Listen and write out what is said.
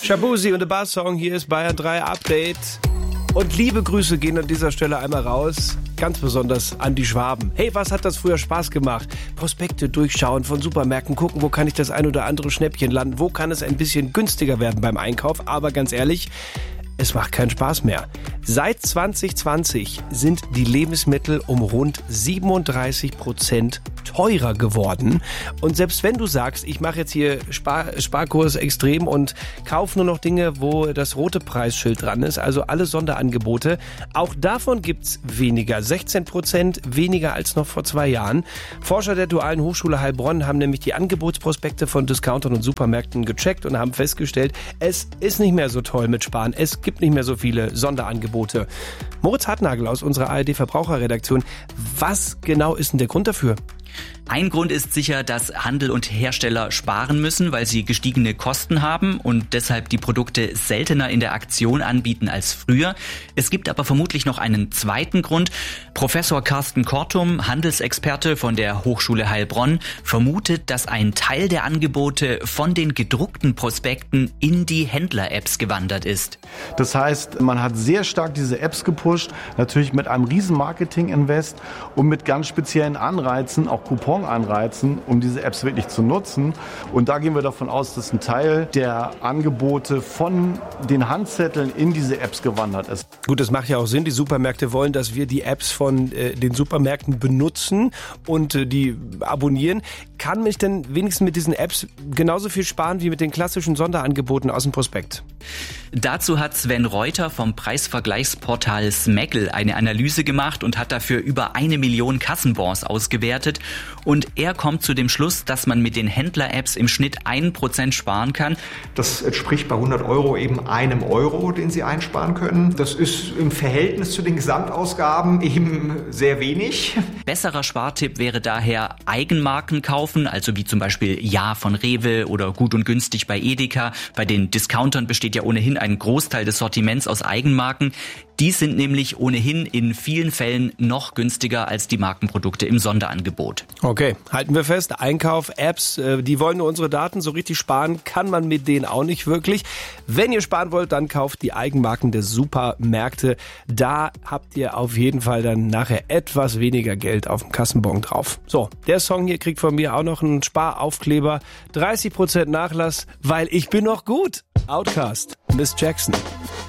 Shabuzi und der Bass-Song, hier ist Bayern 3 Update. Und liebe Grüße gehen an dieser Stelle einmal raus, ganz besonders an die Schwaben. Hey, was hat das früher Spaß gemacht? Prospekte durchschauen von Supermärkten, gucken, wo kann ich das ein oder andere Schnäppchen landen, wo kann es ein bisschen günstiger werden beim Einkauf. Aber ganz ehrlich, es macht keinen Spaß mehr. Seit 2020 sind die Lebensmittel um rund 37% teurer geworden. Und selbst wenn du sagst, ich mache jetzt hier Sparkurs extrem und kaufe nur noch Dinge, wo das rote Preisschild dran ist, also alle Sonderangebote, auch davon gibt's weniger. 16% weniger als noch vor 2 Jahren. Forscher der Dualen Hochschule Heilbronn haben nämlich die Angebotsprospekte von Discountern und Supermärkten gecheckt und haben festgestellt, es ist nicht mehr so toll mit Sparen. Es gibt nicht mehr so viele Sonderangebote. Moritz Hartnagel aus unserer ARD-Verbraucherredaktion. Was genau ist denn der Grund dafür? Ein Grund ist sicher, dass Handel und Hersteller sparen müssen, weil sie gestiegene Kosten haben und deshalb die Produkte seltener in der Aktion anbieten als früher. Es gibt aber vermutlich noch einen zweiten Grund. Professor Carsten Kortum, Handelsexperte von der Hochschule Heilbronn, vermutet, dass ein Teil der Angebote von den gedruckten Prospekten in die Händler-Apps gewandert ist. Das heißt, man hat sehr stark diese Apps gepusht, natürlich mit einem riesen Marketing-Invest und mit ganz speziellen Anreizen, auch Coupon-Anreizen, um diese Apps wirklich zu nutzen. Und da gehen wir davon aus, dass ein Teil der Angebote von den Handzetteln in diese Apps gewandert ist. Gut, das macht ja auch Sinn. Die Supermärkte wollen, dass wir die Apps von den Supermärkten benutzen und die abonnieren. Kann mich denn wenigstens mit diesen Apps genauso viel sparen wie mit den klassischen Sonderangeboten aus dem Prospekt? Dazu hat Sven Reuter vom Preisvergleichsportal Smaggle eine Analyse gemacht und hat dafür über 1 Million Kassenbons ausgewertet. Und er kommt zu dem Schluss, dass man mit den Händler-Apps im Schnitt 1% sparen kann. Das entspricht bei 100 Euro eben einem Euro, den Sie einsparen können. Das ist im Verhältnis zu den Gesamtausgaben eben sehr wenig. Besserer Spartipp wäre daher Eigenmarken kaufen, also wie zum Beispiel Ja von Rewe oder Gut und Günstig bei Edeka. Bei den Discountern besteht ja ohnehin ein Großteil des Sortiments aus Eigenmarken. Die sind nämlich ohnehin in vielen Fällen noch günstiger als die Markenprodukte im Sonderangebot. Okay, halten wir fest, Einkauf, Apps, die wollen nur unsere Daten, so richtig sparen kann man mit denen auch nicht wirklich. Wenn ihr sparen wollt, dann kauft die Eigenmarken der Supermärkte. Da habt ihr auf jeden Fall dann nachher etwas weniger Geld auf dem Kassenbon drauf. So, der Song hier kriegt von mir auch noch einen Sparaufkleber. 30% Nachlass, weil ich bin noch gut. Outcast, Miss Jackson.